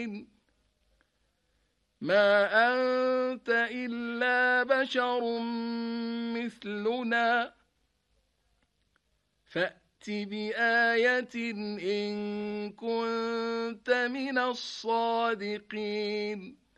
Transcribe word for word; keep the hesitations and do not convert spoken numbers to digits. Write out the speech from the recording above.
ما أنت إلا بشر مثلنا فأت بآية إن كنت من الصادقين